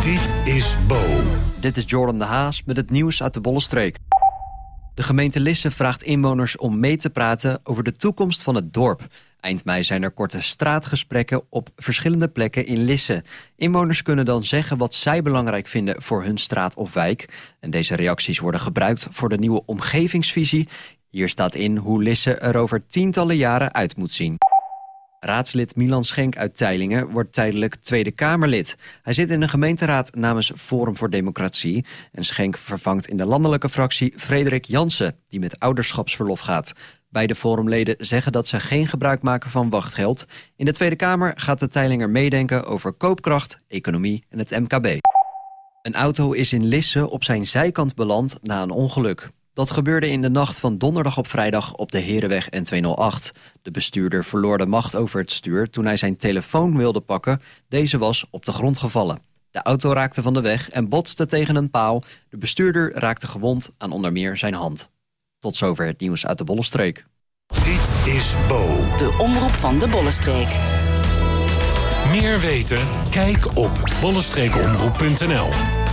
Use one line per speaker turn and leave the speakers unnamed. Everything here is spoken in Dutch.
Dit is Bo.
Dit is Jordan de Haas met het nieuws uit de Bollenstreek. De gemeente Lisse vraagt inwoners om mee te praten over de toekomst van het dorp. Eind mei zijn er korte straatgesprekken op verschillende plekken in Lisse. Inwoners kunnen dan zeggen wat zij belangrijk vinden voor hun straat of wijk. En deze reacties worden gebruikt voor de nieuwe omgevingsvisie. Hier staat in hoe Lisse er over tientallen jaren uit moet zien. Raadslid Milan Schenk uit Teylingen wordt tijdelijk Tweede Kamerlid. Hij zit in de gemeenteraad namens Forum voor Democratie. En Schenk vervangt in de landelijke fractie Frederik Jansen, die met ouderschapsverlof gaat. Beide forumleden zeggen dat ze geen gebruik maken van wachtgeld. In de Tweede Kamer gaat de Teylinger meedenken over koopkracht, economie en het MKB. Een auto is in Lisse op zijn zijkant beland na een ongeluk. Dat gebeurde in de nacht van donderdag op vrijdag op de Herenweg N208. De bestuurder verloor de macht over het stuur toen hij zijn telefoon wilde pakken. Deze was op de grond gevallen. De auto raakte van de weg en botste tegen een paal. De bestuurder raakte gewond aan onder meer zijn hand. Tot zover het nieuws uit de Bollenstreek.
Dit is Bo.
De omroep van de Bollenstreek.
Meer weten? Kijk op bollenstreekomroep.nl.